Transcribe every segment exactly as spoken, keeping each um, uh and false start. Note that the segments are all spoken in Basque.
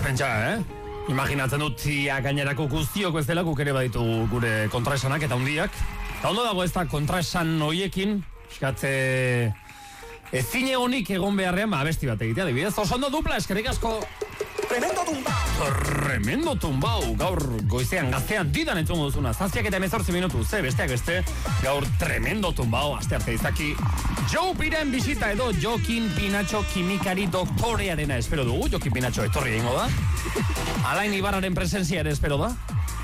pentsa, eh? Imaginatzen dut zia gainerako guztiok bezala guk ere baditu gure kontraesanak eta hundiak. Eta ondo dago ez da kontraesan hoiekin, eskatze ezin egonik egon beharrean ba abesti bat egitea, adibidez. Oso ondo dupla, eskerrik asko. Tremendo tumbao. Tremendo tumbao. Gaur goizean gaztean didan entzungo duzuna. Zazpiak eta emezortzi minutu, ze besteak beste. Gaur tremendo tumbao. Aste arte izaki Joe Piren bisita edo Jokin Pinatxo kimikari doktorearena espero dugu. Jokin Pinatxo etorri egingo da. Alain Ibarraren presentzia ere espero da.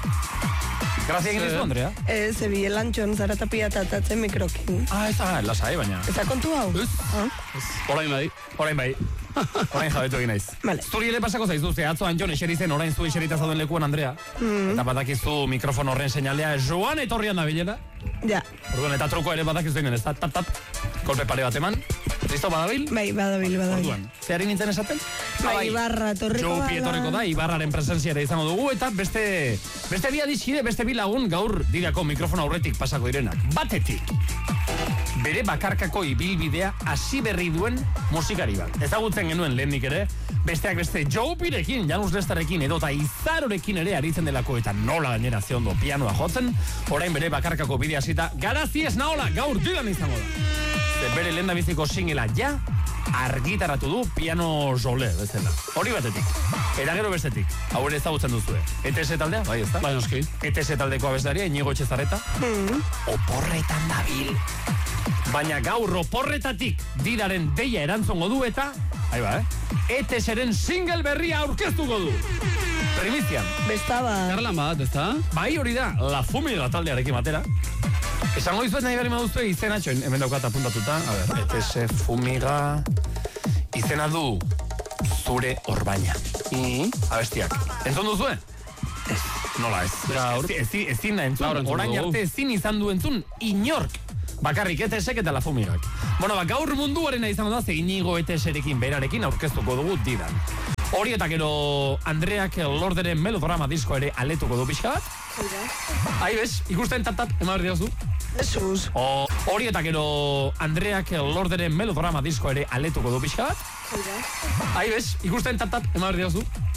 Grazia egin dizu, Andrea? Ez, ebile lantxon zaratapia tatatzen mikrokin. Ah, ez da, lasai, baina. Eta kontu hau? Ez? Orain bai. Orain bai. Orain jabetu egin naiz. Vale. Zuri ere pasako zaizu, ze atzo Anjon eseri zen, orain zu eserita zauden lekuan, Andrea. Mm. Eta badakizu mikrofon horren seinalea Joan etorrian da bilena. Ja. Orduan, eta truko ere badakizu egin, ez da, tap, tap, kolpe pare bat eman. Listo, badabil? Bai, badabil, badabil. Orduan, zeari nintzen esaten? Bai, Ibarra, torriko Joe Pi etorriko da, Ibarraren presentzia ere izango dugu, eta beste, beste bi adizkide, beste bi lagun gaur dirako mikrofon aurretik pasako direnak. Batetik, bere bakarkako ibilbidea hasi berri duen musikari bat. Ezagutzen genuen lehenik ere, besteak beste Joe Pirekin, Janus Lestarekin edo eta Izarorekin ere aritzen delako eta nola gainera ze ondo pianoa jotzen, orain bere bakarkako bidea hasita, garazi ez naola, gaur didan izango da. Ze bere lehen da biziko singela ja, argitaratu du piano jole, bezala. Hori batetik. Eta gero bestetik. Hau ere ezagutzen duzue. E T S taldea? Bai, ez da? Bai, noski. E T S taldeko abeslaria, Inigo Etxezarreta. Mm. Oporretan dabil. Baina gaur oporretatik didaren deia erantzongo du eta, ahi ba, eh? E T S-ren single berria aurkeztuko du. Primizian. Bestaba. Karlan bat, ez da? Bai, hori da, La Fumiga taldearekin batera. Esango dizuet nahi berri maduztu izena txoin, hemen daukat apuntatuta. A ber, E T S Fumiga izena du Zure Orbaina. Mm. Abestiak. Entzun duzue? Ez. Nola ez? Gaur. Ezin ez, ez da entzun. Orain arte ezin izan du entzun inork. Bakarrik E T S-ek eta La Fumigak. Bueno, ba, gaur munduarena izango da, ze Inigo E T S-erekin berarekin aurkeztuko dugu didan. Hori eta gero Andreak Lorderen melodrama disko ere aletuko du pixka bat. Ahi bez, ikusten tap-tap, eman berri dazu. Jesus. Hori eta gero Andreak Lorderen melodrama disko ere aletuko du pixka bat. Ahi bez, ikusten tap-tap, eman berri dazu.